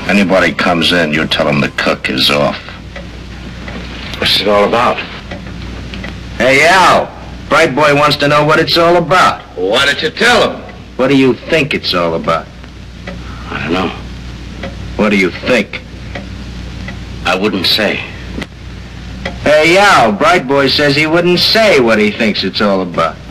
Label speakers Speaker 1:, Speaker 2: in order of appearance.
Speaker 1: Anybody comes in, you tell them the cook is off.
Speaker 2: What's it all about?
Speaker 1: Hey, Al, Bright Boy wants to know what it's all about.
Speaker 2: Why don't you tell him?
Speaker 1: What do you think it's all about?
Speaker 2: I don't know.
Speaker 1: What do you think?
Speaker 2: I wouldn't say.
Speaker 1: Hey, Al, Bright Boy says he wouldn't say what he thinks it's all about.